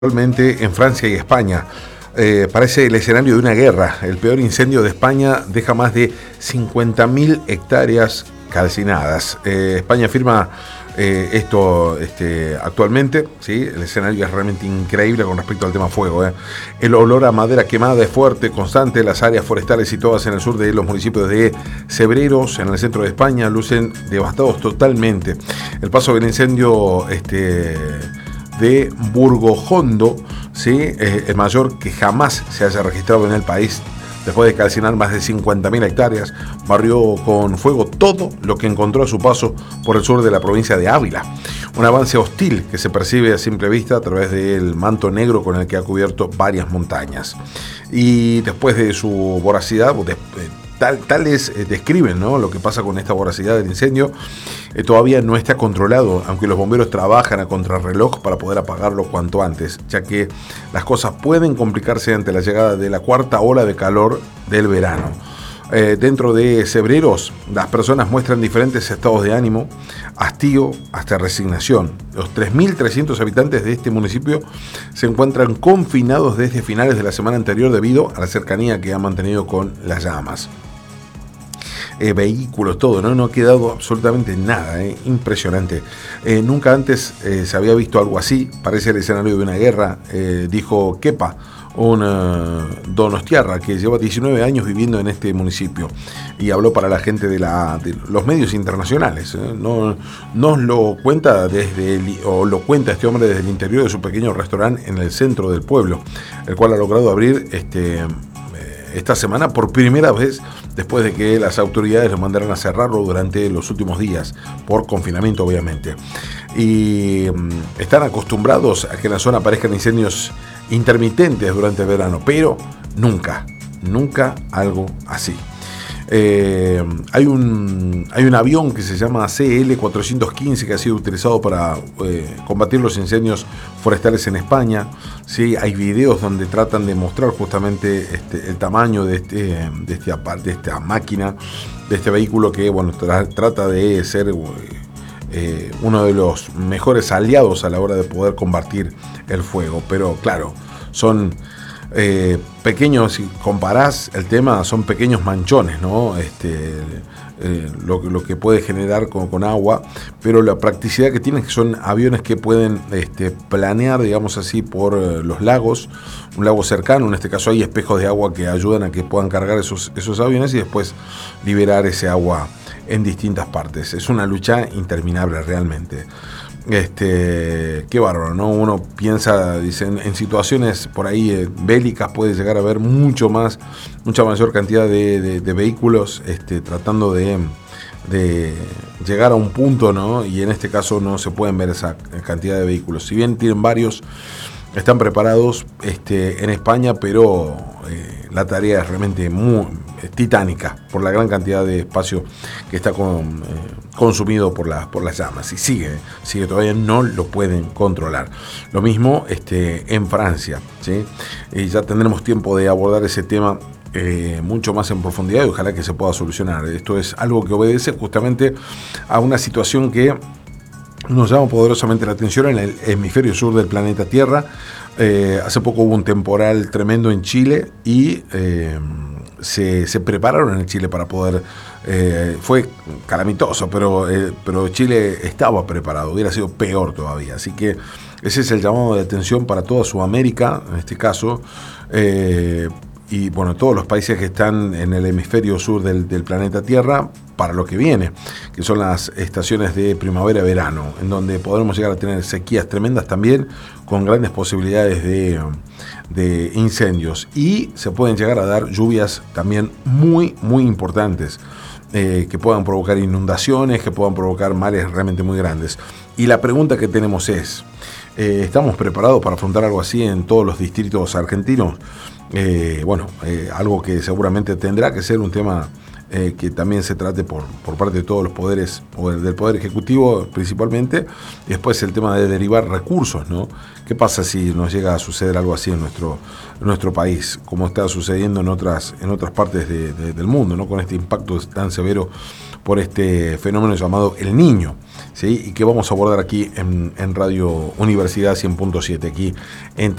Actualmente en Francia y España. Parece el escenario de una guerra. El peor incendio de España deja más de 50.000 hectáreas calcinadas. España afirma esto actualmente. ¿Sí? El escenario es realmente increíble con respecto al tema fuego. El olor a madera quemada es fuerte, constante. Las áreas forestales situadas en el sur de los municipios de Cebreros, en el centro de España, lucen devastados totalmente. El paso del incendio de Burgojondo, ¿sí? El mayor que jamás se haya registrado en el país, después de calcinar más de 50.000 hectáreas, barrió con fuego todo lo que encontró a su paso por el sur de la provincia de Ávila. Un avance hostil que se percibe a simple vista a través del manto negro con el que ha cubierto varias montañas. Y después de su voracidad, tales describen, ¿no?, lo que pasa con esta voracidad del incendio. Todavía no está controlado, aunque los bomberos trabajan a contrarreloj para poder apagarlo cuanto antes, ya que las cosas pueden complicarse ante la llegada de la cuarta ola de calor del verano. Dentro de Cebreros, las personas muestran diferentes estados de ánimo, hastío hasta resignación. Los 3.300 habitantes de este municipio se encuentran confinados desde finales de la semana anterior debido a la cercanía que han mantenido con las llamas. Vehículos, todo, no ha quedado absolutamente nada, impresionante. Nunca antes se había visto algo así, parece el escenario de una guerra, dijo Kepa, un donostiarra que lleva 19 años viviendo en este municipio y habló para la gente de los medios internacionales. Nos lo cuenta lo cuenta este hombre desde el interior de su pequeño restaurante en el centro del pueblo, el cual ha logrado abrir esta semana por primera vez después de que las autoridades lo mandaran a cerrarlo durante los últimos días, por confinamiento obviamente. Y están acostumbrados a que en la zona aparezcan incendios intermitentes durante el verano, pero nunca algo así. Hay un avión que se llama CL-415 que ha sido utilizado para combatir los incendios forestales en España. ¿Sí? Hay videos donde tratan de mostrar justamente el tamaño de esta máquina, de este vehículo que trata de ser uno de los mejores aliados a la hora de poder combatir el fuego. Pero claro, son pequeños, si comparás el tema, son pequeños manchones, ¿no? Lo que puede generar con agua, pero la practicidad que tienen, que son aviones que pueden planear, digamos así, por los lagos, un lago cercano. En este caso hay espejos de agua que ayudan a que puedan cargar esos aviones y después liberar ese agua en distintas partes. Es una lucha interminable realmente. Qué bárbaro, ¿no? Uno piensa, dicen, en situaciones por ahí bélicas puede llegar a haber mucha mayor cantidad de vehículos tratando de llegar a un punto, ¿no? Y en este caso no se pueden ver esa cantidad de vehículos. Si bien tienen varios, están preparados en España, pero la tarea es realmente muy titánica por la gran cantidad de espacio que está consumido por las llamas, y sigue todavía no lo pueden controlar. Lo mismo en Francia, ¿sí? Ya tendremos tiempo de abordar ese tema mucho más en profundidad y ojalá que se pueda solucionar. Esto es algo que obedece justamente a una situación que nos llama poderosamente la atención en el hemisferio sur del planeta Tierra. Hace poco hubo un temporal tremendo en Chile y se prepararon en Chile para poder, fue calamitoso, pero Chile estaba preparado, hubiera sido peor todavía. Así que ese es el llamado de atención para toda Sudamérica, en este caso, y todos los países que están en el hemisferio sur del planeta Tierra, para lo que viene, que son las estaciones de primavera-verano, en donde podremos llegar a tener sequías tremendas también, con grandes posibilidades de incendios, y se pueden llegar a dar lluvias también muy, muy importantes, que puedan provocar inundaciones, que puedan provocar males realmente muy grandes. Y la pregunta que tenemos es, ¿estamos preparados para afrontar algo así en todos los distritos argentinos? Algo que seguramente tendrá que ser un tema que también se trate por parte de todos los poderes, o del Poder Ejecutivo principalmente, y después el tema de derivar recursos, ¿no? ¿Qué pasa si nos llega a suceder algo así en nuestro país, como está sucediendo en otras partes del mundo, ¿no? Con este impacto tan severo por este fenómeno llamado El Niño, ¿sí? Y que vamos a abordar aquí en Radio Universidad 100.7, aquí en